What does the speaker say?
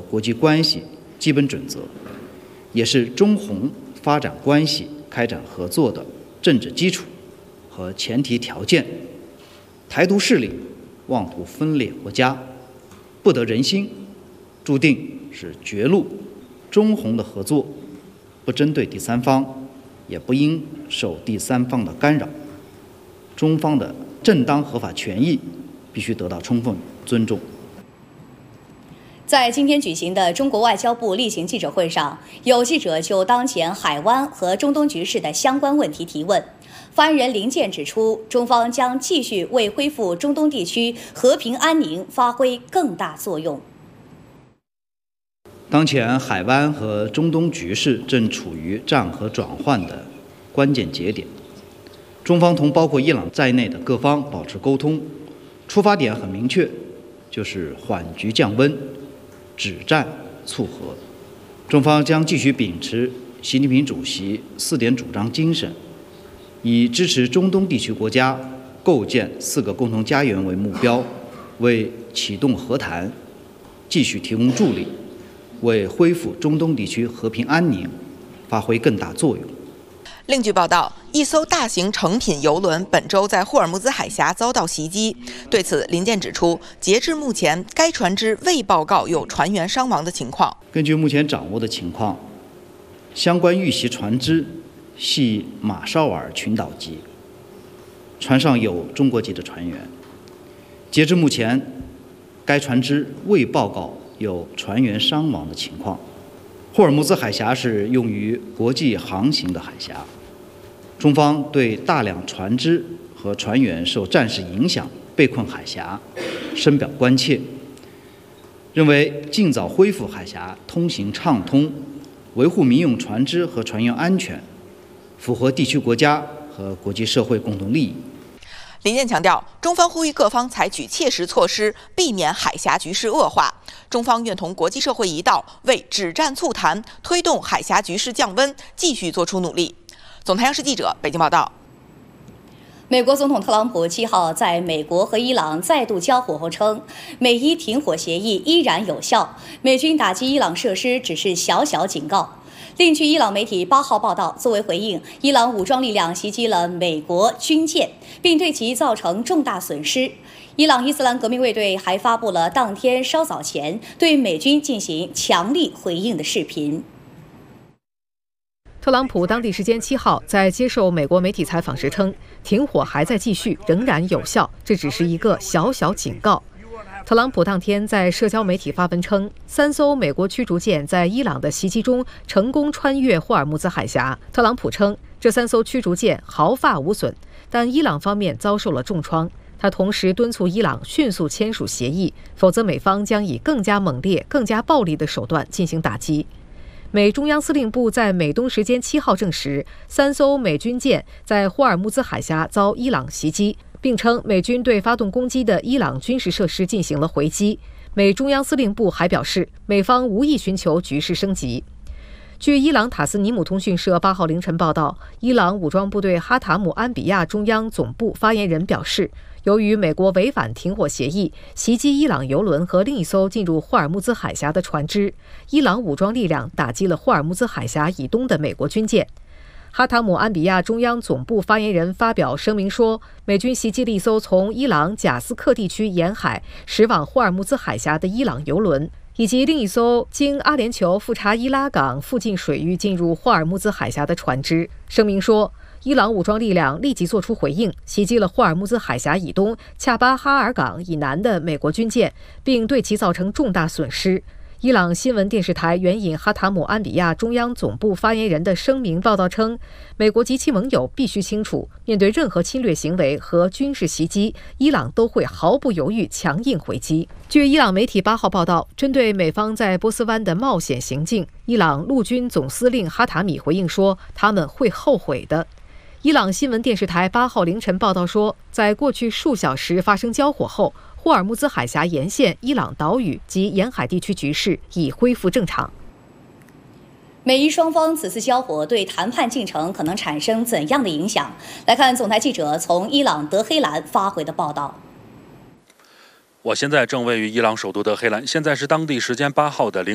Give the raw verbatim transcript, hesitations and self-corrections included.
国际关系基本准则，也是中洪发展关系开展合作的政治基础和前提条件。台独势力妄图分裂国家，不得人心，注定是绝路。中洪的合作不针对第三方，也不应受第三方的干扰。中方的正当合法权益必须得到充分尊重。 在今天举行的中国外交部例行记者会上，有记者就当前海湾和中东局势的相关问题提问。发言人林健指出，中方将继续为恢复中东地区和平安宁发挥更大作用。 当前海湾和中东局势正处于战和转换的关键节点，中方同包括伊朗在内的各方保持沟通，出发点很明确，就是缓局降温，止战促和。中方将继续秉持习近平主席四点主张精神，以支持中东地区国家构建四个共同家园为目标，为启动和谈继续提供助力，为恢复中东地区和平安宁发挥更大作用。 另据报道，一艘大型成品邮轮本周在霍尔木兹海峡遭到袭击。对此，林健指出，截至目前，该船只未报告有船员伤亡的情况。 根据目前掌握的情况，相关遇袭船只系马绍尔群岛级，船上有中国籍的船员。截至目前，该船只未报告有船员伤亡的情况。霍尔木兹海峡是用于国际航行的海峡，中方对大量船只和船员受战事影响被困海峡深表关切，认为尽早恢复海峡通行畅通，维护民用船只和船员安全，符合地区国家和国际社会共同利益。 林健强调，中方呼吁各方采取切实措施，避免海峡局势恶化。中方愿同国际社会一道，为止战促谈、推动海峡局势降温，继续做出努力。总台央视记者北京报道。 美国总统特朗普七号在美国和伊朗再度交火后称，美伊停火协议依然有效，美军打击伊朗设施只是小小警告。另据伊朗媒体八号报道，作为回应，伊朗武装力量袭击了美国军舰，并对其造成重大损失。伊朗伊斯兰革命卫队还发布了当天稍早前对美军进行强力回应的视频。 特朗普当地时间七号在接受美国媒体采访时称，停火还在继续，仍然有效，这只是一个小小警告。特朗普当天在社交媒体发文称，三艘美国驱逐舰在伊朗的袭击中成功穿越霍尔木兹海峡。特朗普称，这三艘驱逐舰毫发无损，但伊朗方面遭受了重创。他同时敦促伊朗迅速签署协议，否则美方将以更加猛烈、更加暴力的手段进行打击。美中央司令部在美东时间七号证实，三艘美军舰在霍尔木兹海峡遭伊朗袭击，并称美军对发动攻击的伊朗军事设施进行了回击。美中央司令部还表示，美方无意寻求局势升级。据伊朗塔斯尼姆通讯社八号凌晨报道，伊朗武装部队哈塔姆安比亚中央总部发言人表示，由于美国违反停火协议，袭击伊朗油轮和另一艘进入霍尔木兹海峡的船只，伊朗武装力量打击了霍尔木兹海峡以东的美国军舰。哈塔姆安比亚中央总部发言人发表声明说，美军袭击了一艘从伊朗贾斯克地区沿海驶往霍尔木兹海峡的伊朗油轮，以及另一艘经阿联酋富查伊拉港附近水域进入霍尔木兹海峡的船只。声明说，伊朗武装力量立即作出回应，袭击了霍尔木兹海峡以东恰巴哈尔港以南的美国军舰，并对其造成重大损失。伊朗新闻电视台援引哈塔姆安比亚中央总部发言人的声明报道称，美国及其盟友必须清楚，面对任何侵略行为和军事袭击，伊朗都会毫不犹豫强硬回击。据伊朗媒体八号报道，针对美方在波斯湾的冒险行径，伊朗陆军总司令哈塔米回应说，他们会后悔的。伊朗新闻电视台八号凌晨报道说，在过去数小时发生交火后，霍尔木兹海峡沿线伊朗岛屿及沿海地区局势已恢复正常。 美伊双方此次交火对谈判进程可能产生怎样的影响？来看总台记者从伊朗德黑兰发回的报道。 我现在正位于伊朗首都德黑兰，现在是当地时间八号的凌